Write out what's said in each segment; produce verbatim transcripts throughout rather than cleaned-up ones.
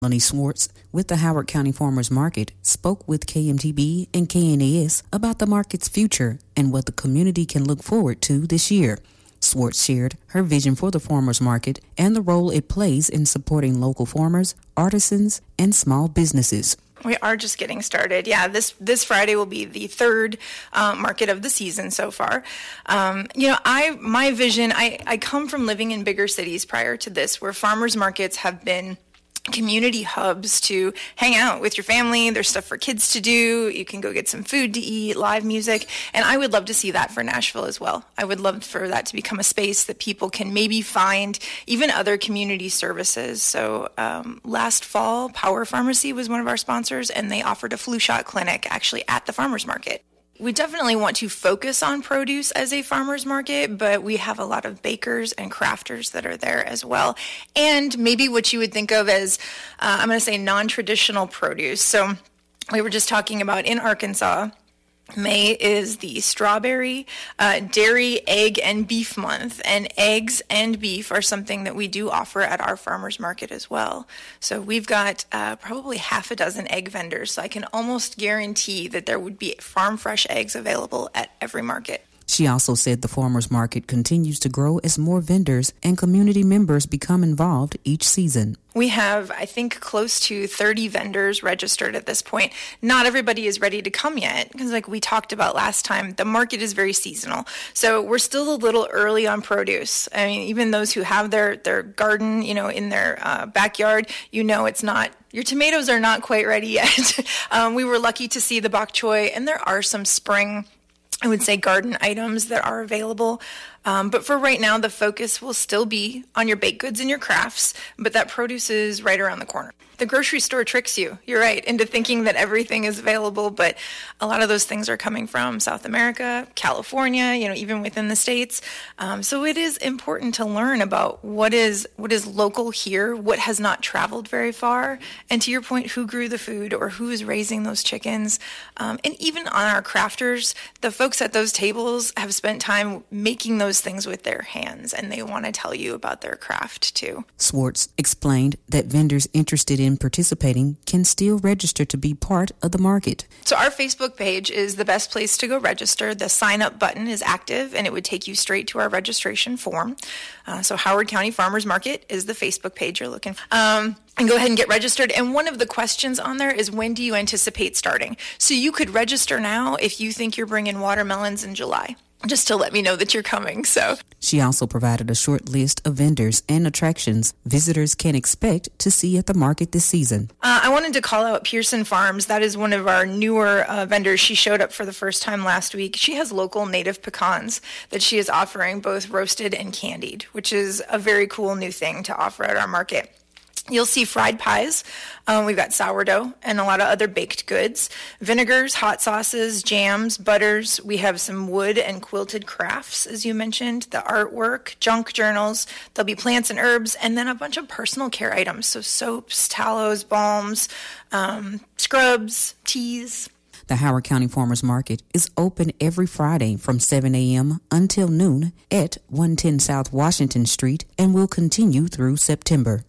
Melanie Swartz with the Howard County Farmers Market spoke with K M T B and K N A S about the market's future and what the community can look forward to this year. Swartz shared her vision for the farmers market and the role it plays in supporting local farmers, artisans, and small businesses. We are just getting started. Yeah, this this Friday will be the third uh, market of the season so far. Um, you know, I my vision, I, I come from living in bigger cities prior to this, where farmers markets have been community hubs to hang out with your family. There's stuff for kids to do. You can go get some food to eat, live music. And I would love to see that for Nashville as well. I would love for that to become a space that people can maybe find even other community services. So um, last fall, Power Pharmacy was one of our sponsors, and they offered a flu shot clinic actually at the farmers market. We definitely want to focus on produce as a farmer's market, but we have a lot of bakers and crafters that are there as well. And maybe what you would think of as, uh, I'm going to say, non-traditional produce. So we were just talking about in Arkansas, May is the strawberry, uh, dairy, egg, and beef month, and eggs and beef are something that we do offer at our farmers market as well. So we've got uh, probably half a dozen egg vendors, so I can almost guarantee that there would be farm fresh eggs available at every market. She also said the farmers market continues to grow as more vendors and community members become involved each season. We have, I think, close to thirty vendors registered at this point. Not everybody is ready to come yet because, like we talked about last time, the market is very seasonal. So we're still a little early on produce. I mean, even those who have their, their garden, you know, in their uh, backyard, you know it's not, your tomatoes are not quite ready yet. um, we were lucky to see the bok choy, and there are some spring, I would say, garden items that are available. Um, but for right now, the focus will still be on your baked goods and your crafts, but that produce is right around the corner. The grocery store tricks you, you're right, into thinking that everything is available, but a lot of those things are coming from South America, California, you know, even within the States. Um, so it is important to learn about what is what is local here, what has not traveled very far, and to your point, who grew the food or who is raising those chickens. Um, and even on our crafters, the folks at those tables have spent time making those things with their hands, and they want to tell you about their craft too. Swartz explained that vendors interested in participating can still register to be part of the market. So our Facebook page is the best place to go register. The sign up button is active, and it would take you straight to our registration form. Uh, so Howard County Farmers Market is the Facebook page you're looking for. Um, and go ahead and get registered. And one of the questions on there is, when do you anticipate starting? So you could register now if you think you're bringing watermelons in July, just to let me know that you're coming. So she also provided a short list of vendors and attractions visitors can expect to see at the market this season. Uh, I wanted to call out Pearson Farms. That is one of our newer uh, vendors. She showed up for the first time last week. She has local native pecans that she is offering, both roasted and candied, which is a very cool new thing to offer at our market. You'll see fried pies. Um, we've got sourdough and a lot of other baked goods, vinegars, hot sauces, jams, butters. We have some wood and quilted crafts, as you mentioned, the artwork, junk journals. There'll be plants and herbs, and then a bunch of personal care items. So soaps, tallows, balms, um, scrubs, teas. The Howard County Farmers Market is open every Friday from seven a.m. until noon at one ten South Washington Street and will continue through September.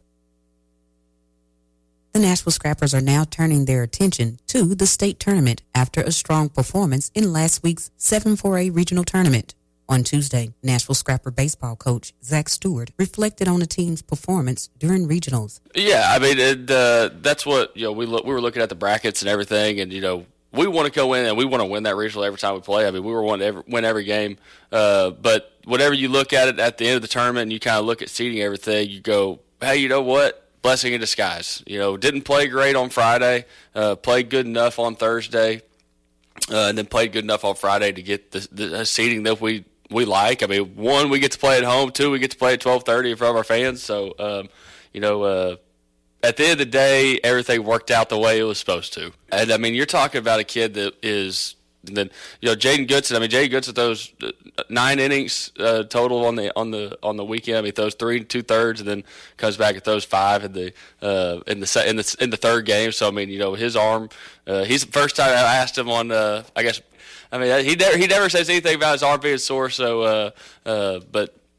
The Nashville Scrappers are now turning their attention to the state tournament after a strong performance in last week's seven four A regional tournament. On Tuesday, Nashville Scrapper baseball coach Zach Stewart reflected on the team's performance during regionals. Yeah, I mean, it, uh, that's what, you know, we look, we were looking at the brackets and everything, and, you know, we want to go in and we want to win that regional every time we play. I mean, we were wanting to every, win every game. Uh, but whenever you look at it at the end of the tournament and you kind of look at seeding everything, you go, hey, you know what? Blessing in disguise. You know, didn't play great on Friday, uh, played good enough on Thursday, uh, and then played good enough on Friday to get the, the seating that we, we like. I mean, one, we get to play at home. Two, we get to play at twelve thirty in front of our fans. So, um, you know, uh, at the end of the day, everything worked out the way it was supposed to. And, I mean, you're talking about a kid that is – and then, you know, Jaden Goodson. I mean, Jaden Goodson throws nine innings uh, total on the on the on the weekend. I mean, he throws three and two thirds, and then comes back and throws five in the uh, in the in the in the third game. So I mean, you know, his arm. Uh, he's the first time I asked him on. Uh, I guess. I mean, he never he never says anything about his arm being sore. So, uh, uh, but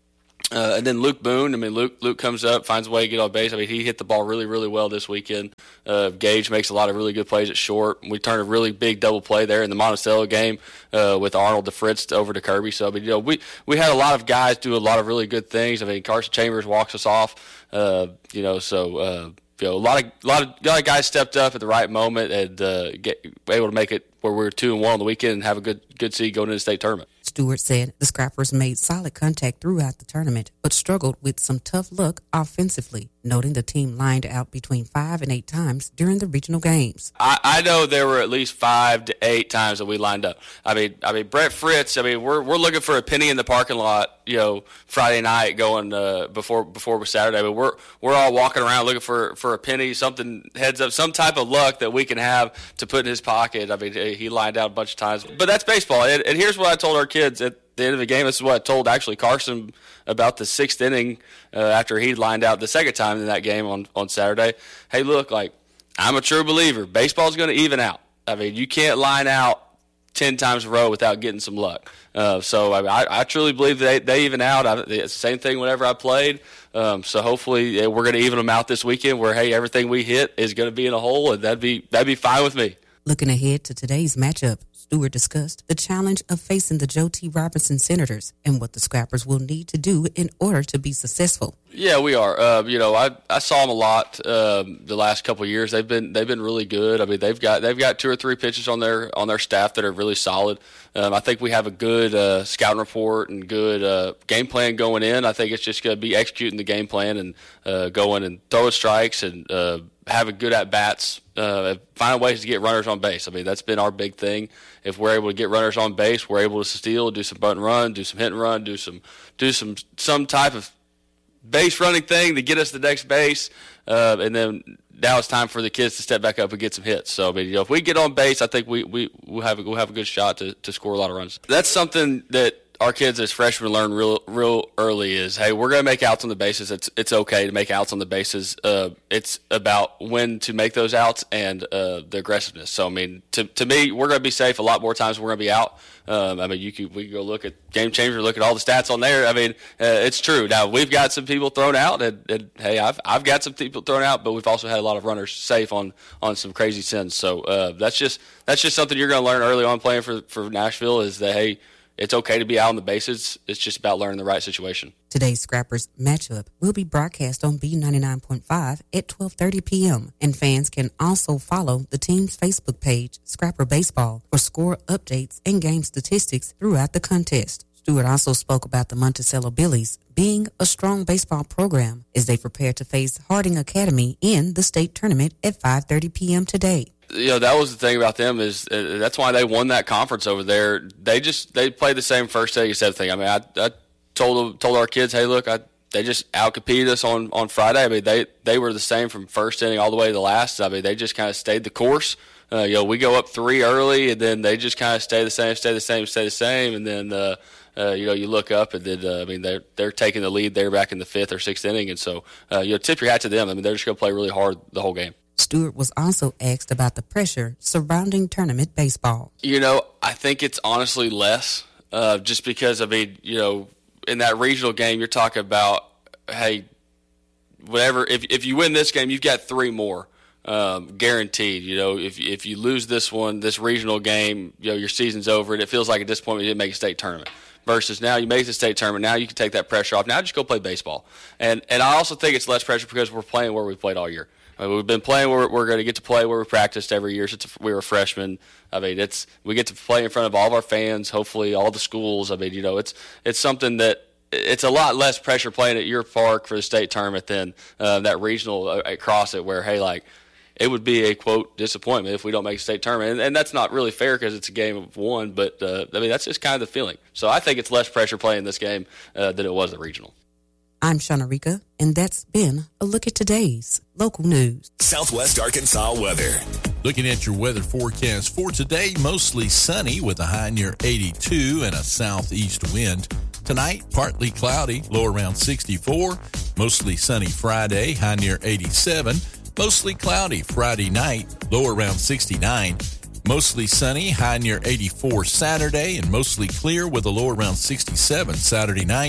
Uh, and then Luke Boone, I mean, Luke Luke comes up, finds a way to get on base. I mean, he hit the ball really, really well this weekend. Uh, Gage makes a lot of really good plays at short. We turned a really big double play there in the Monticello game uh, with Arnold DeFritz over to Kirby. So, I mean, you know, we, we had a lot of guys do a lot of really good things. I mean, Carson Chambers walks us off, uh, you know, so uh, you know, a lot of a lot of, a lot of guys stepped up at the right moment and uh, get able to make it where we were two and one on the weekend and have a good good seed going into the state tournament. Stewart said the Scrappers made solid contact throughout the tournament, but struggled with some tough luck offensively, noting the team lined out between five and eight times during the regional games. I, I know there were at least five to eight times that we lined up. I mean, I mean Brett Fritz. I mean, we're we're looking for a penny in the parking lot, you know, Friday night going uh, before before Saturday. I mean, we're we're all walking around looking for, for a penny, something heads up, some type of luck that we can have to put in his pocket. I mean, he lined out a bunch of times, but that's baseball. And, and here's what I told our kids at the end of the game. This is what I told actually Carson about the sixth inning uh, after he lined out the second time in that game on, on Saturday. Hey, look, like, I'm a true believer. Baseball's going to even out. I mean, you can't line out ten times in a row without getting some luck. Uh, so I, I truly believe they, they even out. I, it's the same thing whenever I played. Um, so hopefully yeah, we're going to even them out this weekend where, hey, everything we hit is going to be in a hole, and that'd be that'd be fine with me. Looking ahead to today's matchup, Stewart discussed the challenge of facing the Joe T. Robinson Senators and what the Scrappers will need to do in order to be successful. Yeah, we are. Uh, you know, I I saw them a lot um, the last couple of years. They've been they've been really good. I mean, they've got they've got two or three pitchers on their on their staff that are really solid. Um, I think we have a good uh, scouting report and good uh, game plan going in. I think it's just going to be executing the game plan and uh, going and throwing strikes and uh, having good at bats. Uh, finding ways to get runners on base. I mean, that's been our big thing. If we're able to get runners on base, we're able to steal, do some bunt and run, do some hit and run, do some do some some type of base running thing to get us to the next base, uh, and then now it's time for the kids to step back up and get some hits. So, I mean, you know, if we get on base, I think we we we'll have a, we'll have a good shot to, to score a lot of runs. That's something that our kids as freshmen learn real real early is, hey, we're going to make outs on the bases. It's it's okay to make outs on the bases. Uh, it's about when to make those outs and uh, the aggressiveness. So, I mean, to to me, we're going to be safe a lot more times than we're going to be out. Um, I mean, you could we could go look at Game Changer, look at all the stats on there. I mean, uh, it's true. Now we've got some people thrown out, and, and hey, I've I've got some people thrown out, but we've also had a lot of runners safe on, on some crazy sins. So uh, that's just that's just something you're going to learn early on playing for for Nashville is that hey, it's okay to be out on the bases. It's just about learning the right situation. Today's Scrappers matchup will be broadcast on B ninety-nine point five at twelve thirty p.m. And fans can also follow the team's Facebook page, Scrapper Baseball, for score updates and game statistics throughout the contest. Stewart also spoke about the Monticello Billies being a strong baseball program as they prepare to face Harding Academy in the state tournament at five thirty p.m. today. You know, that was the thing about them is uh, that's why they won that conference over there. They just they played the same first inning, second thing. I mean, I, I told told our kids, hey, look, I, they just outcompeted us on, on Friday. I mean, they they were the same from first inning all the way to the last. I mean, they just kind of stayed the course. Uh, you know, we go up three early, and then they just kind of stay the same, stay the same, stay the same, and then uh, uh, you know you look up, and then uh, I mean they're they're taking the lead there back in the fifth or sixth inning, and so uh, you know tip your hat to them. I mean, they're just going to play really hard the whole game. Stewart was also asked about the pressure surrounding tournament baseball. You know, I think it's honestly less, uh, just because, I mean, you know, in that regional game, you're talking about, hey, whatever, if if you win this game, you've got three more um, guaranteed. You know, if if you lose this one, this regional game, you know, your season's over, and it feels like at this point you didn't make a state tournament. Versus now you make the state tournament, now you can take that pressure off. Now just go play baseball. And and I also think it's less pressure because we're playing where we played all year. I mean, we've been playing where we're going to get to play where we practiced every year since we were freshmen. I mean, it's we get to play in front of all of our fans, hopefully all the schools. I mean, you know, it's it's something that it's a lot less pressure playing at your park for the state tournament than uh, that regional across it where, hey, like, it would be a, quote, disappointment if we don't make a state tournament. And, and that's not really fair because it's a game of one, but, uh, I mean, that's just kind of the feeling. So I think it's less pressure playing this game uh, than it was at regional. I'm Shauna Rika, and that's been a look at today's local news. Southwest Arkansas weather. Looking at your weather forecast for today, mostly sunny with a high near eighty-two and a southeast wind. Tonight, partly cloudy, low around sixty-four. Mostly sunny Friday, high near eighty-seven. Mostly cloudy Friday night, low around sixty-nine. Mostly sunny, high near eighty-four Saturday, and mostly clear with a low around sixty-seven Saturday night.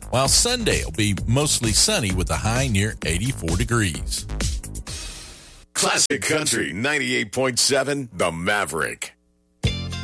while Sunday will be mostly sunny with a high near eighty-four degrees. Classic Country ninety-eight point seven, The Maverick.